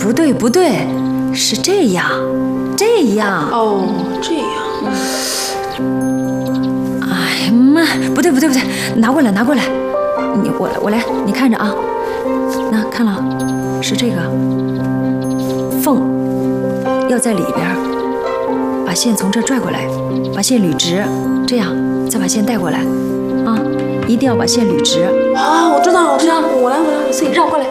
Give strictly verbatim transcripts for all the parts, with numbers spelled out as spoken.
不对不对，是这样，这样。 哦，这样。 哎呀妈，不对不对不对，拿过来拿过来，你我我来，你看着啊，那看了，是这个缝要在里边，把线从这拽过来，把线捋直，这样再把线带过来，啊，一定要把线捋直。 啊，我知道了，我知道了，我来我来，我自己绕过来。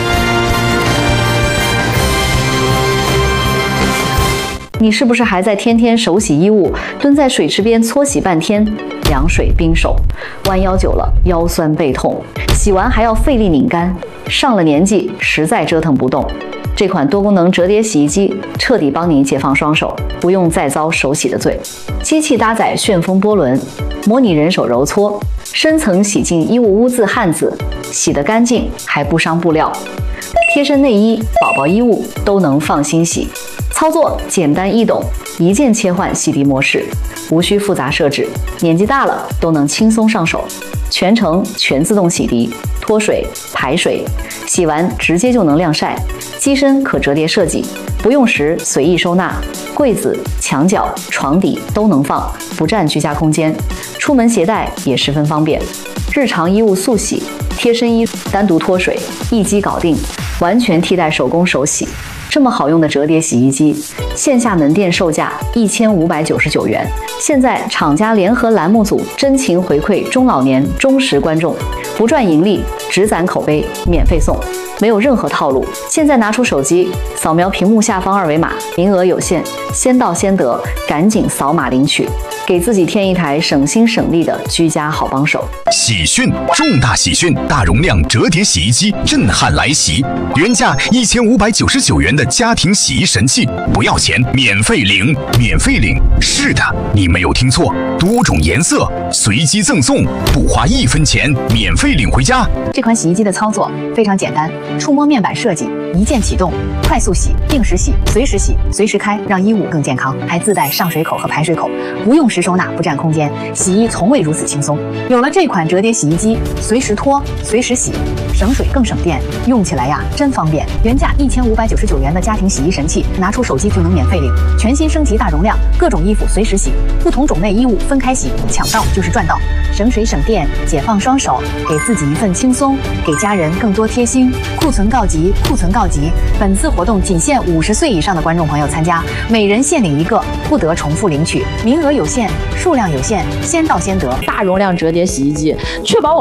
你是不是还在天天手洗衣物，蹲在水池边搓洗半天，凉水冰手，弯腰久了腰酸背痛，洗完还要费力拧干，上了年纪实在折腾不动。这款多功能折叠洗衣机彻底帮你解放双手，不用再遭手洗的罪。机器搭载旋风波轮，模拟人手揉搓，深层洗净衣物污渍汗渍，洗得干净还不伤布料。贴身内衣、宝宝衣物都能放心洗。操作简单易懂，一键切换洗涤模式，无需复杂设置，年纪大了都能轻松上手。全程全自动洗涤，脱水、排水，洗完直接就能晾晒。机身可折叠设计，不用时随意收纳，柜子、墙角、床底都能放，不占居家空间。出门携带也十分方便。日常衣物速洗，贴身衣单独脱水，一机搞定，完全替代手工手洗。这么好用的折叠洗衣机，线下门店售价一千五百九十九元，现在厂家联合栏目组真情回馈中老年忠实观众，不赚盈利，只攒口碑，免费送，没有任何套路。现在拿出手机，扫描屏幕下方二维码，名额有限，先到先得，赶紧扫码领取，给自己添一台省心省力的居家好帮手。 喜讯，重大喜讯！大容量折叠洗衣机震撼来袭，原价一千五百九十九元的家庭洗衣神器，不要钱，免费领，免费领！是的，你没有听错，多种颜色，随机赠送，不花一分钱，免费领回家。 这款洗衣机的操作非常简单，触摸面板设计，一键启动，快速洗，定时洗，随时洗，随时开，让衣物更健康。还自带上水口和排水口，不用时收纳，不占空间，洗衣从未如此轻松。有了这款折叠洗衣机，随时脱，随时洗，省水更省电，用起来呀真方便。原价一千五百九十九元的家庭洗衣神器，拿出手机就能免费领，全新升级大容量，各种衣服随时洗，不同种类衣物分开洗，抢到就是赚到，省水省电，解放双手，给自己一份轻松，给家人更多贴心。库存告急，库存告急！本次活动仅限五十岁以上的观众朋友参加，每人限领一个，不得重复领取，名额有限，数量有限，先到先得。 大容量折叠洗衣机，确保我